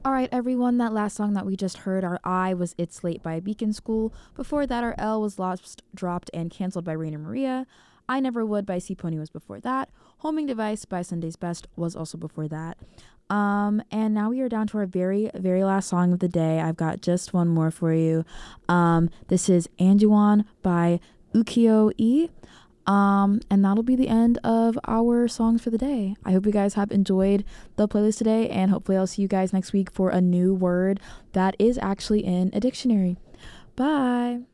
All right, everyone, that last song that we just heard, our I was It's Late by Beacon School. Before that, our L was Lost, Dropped, and Cancelled by Rainer Maria. I Never Would by C Pony was before that. Homing Device by Sunday's Best was also before that. And now we are down to our very, very last song of the day. I've got just one more for you. This is Anjuan by Ukiyo-e. And that'll be the end of our songs for the day. I hope you guys have enjoyed the playlist today, and hopefully I'll see you guys next week for a new word that is actually in a dictionary. Bye.